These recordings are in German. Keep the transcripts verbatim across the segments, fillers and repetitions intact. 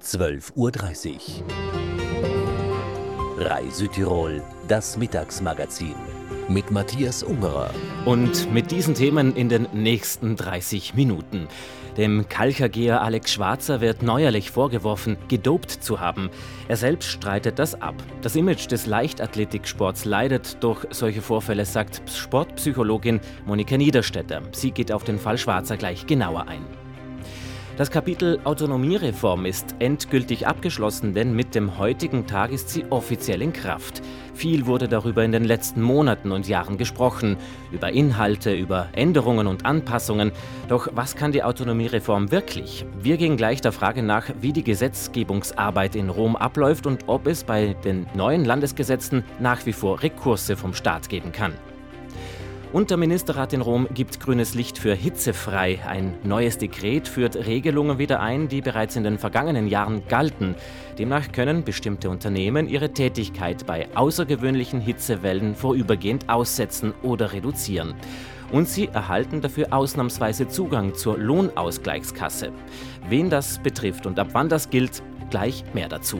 zwölf Uhr dreißig. Reise-Tirol, das Mittagsmagazin mit Matthias Ungerer. Und mit diesen Themen in den nächsten dreißig Minuten. Dem Kalkageher Alex Schwarzer wird neuerlich vorgeworfen, gedopt zu haben. Er selbst streitet das ab. Das Image des Leichtathletiksports leidet durch solche Vorfälle, sagt Sportpsychologin Monika Niederstetter. Sie geht auf den Fall Schwarzer gleich genauer ein. Das Kapitel Autonomiereform ist endgültig abgeschlossen, denn mit dem heutigen Tag ist sie offiziell in Kraft. Viel wurde darüber in den letzten Monaten und Jahren gesprochen, über Inhalte, über Änderungen und Anpassungen. Doch was kann die Autonomiereform wirklich? Wir gehen gleich der Frage nach, wie die Gesetzgebungsarbeit in Rom abläuft und ob es bei den neuen Landesgesetzen nach wie vor Rekurse vom Staat geben kann. Und der Ministerrat in Rom gibt grünes Licht für hitzefrei. Ein neues Dekret führt Regelungen wieder ein, die bereits in den vergangenen Jahren galten. Demnach können bestimmte Unternehmen ihre Tätigkeit bei außergewöhnlichen Hitzewellen vorübergehend aussetzen oder reduzieren. Und sie erhalten dafür ausnahmsweise Zugang zur Lohnausgleichskasse. Wen das betrifft und ab wann das gilt, gleich mehr dazu.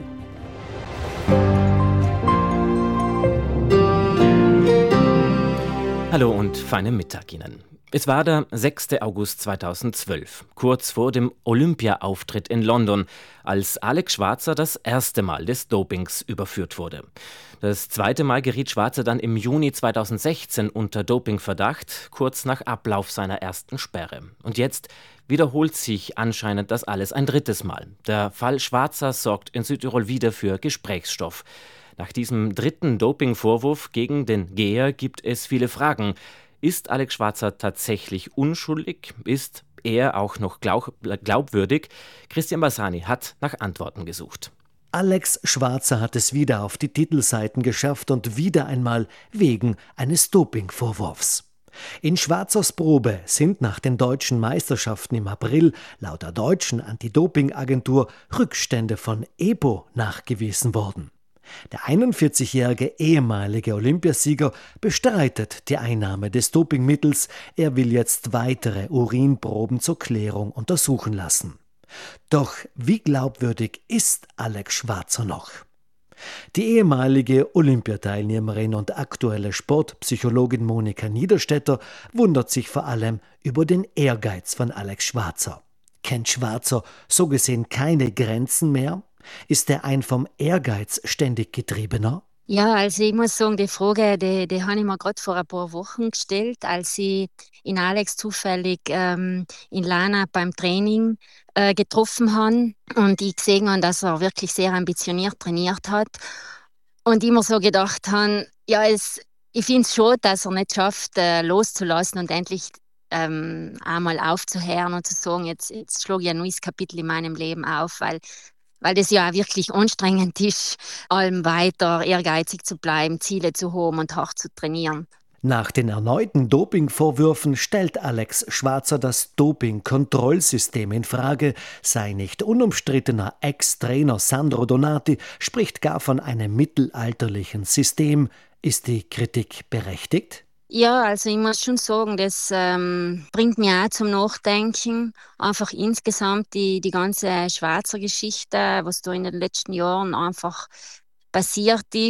Hallo und feinen Mittag Ihnen. Es war der sechster August zweitausendzwölf, kurz vor dem Olympia-Auftritt in London, als Alex Schwarzer das erste Mal des Dopings überführt wurde. Das zweite Mal geriet Schwarzer dann im Juni zweitausendsechzehn unter Dopingverdacht, kurz nach Ablauf seiner ersten Sperre. Und jetzt wiederholt sich anscheinend das alles ein drittes Mal. Der Fall Schwarzer sorgt in Südtirol wieder für Gesprächsstoff. Nach diesem dritten Dopingvorwurf gegen den Geher gibt es viele Fragen. Ist Alex Schwarzer tatsächlich unschuldig? Ist er auch noch glaub- glaubwürdig? Christian Bassani hat nach Antworten gesucht. Alex Schwarzer hat es wieder auf die Titelseiten geschafft und wieder einmal wegen eines Dopingvorwurfs. In Schwarzers Probe sind nach den deutschen Meisterschaften im April laut der deutschen Anti-Doping-Agentur Rückstände von EPO nachgewiesen worden. Der einundvierzigjährige ehemalige Olympiasieger bestreitet die Einnahme des Dopingmittels. Er will jetzt weitere Urinproben zur Klärung untersuchen lassen. Doch wie glaubwürdig ist Alex Schwarzer noch? Die ehemalige Olympiateilnehmerin und aktuelle Sportpsychologin Monika Niederstetter wundert sich vor allem über den Ehrgeiz von Alex Schwarzer. Kennt Schwarzer so gesehen keine Grenzen mehr? Ist er ein vom Ehrgeiz ständig Getriebener? Ja, also ich muss sagen, die Frage, die, die habe ich mir gerade vor ein paar Wochen gestellt, als ich in Alex zufällig ähm, in Lana beim Training äh, getroffen habe und ich gesehen habe, dass er wirklich sehr ambitioniert trainiert hat. Und ich mir so gedacht habe, ja, es, ich finde es schon, dass er nicht schafft, äh, loszulassen und endlich ähm, einmal aufzuhören und zu sagen, jetzt, jetzt schlage ich ein neues Kapitel in meinem Leben auf, weil Weil das ja auch wirklich anstrengend ist, allem weiter ehrgeizig zu bleiben, Ziele zu haben und hart zu trainieren. Nach den erneuten Dopingvorwürfen stellt Alex Schwarzer das Doping-Kontrollsystem in Frage. Sein nicht unumstrittener Ex-Trainer Sandro Donati spricht gar von einem mittelalterlichen System. Ist die Kritik berechtigt? Ja, also ich muss schon sagen, das ähm, bringt mich auch zum Nachdenken. Einfach insgesamt die, die ganze Schwarzer Geschichte, was da in den letzten Jahren einfach passiert ist.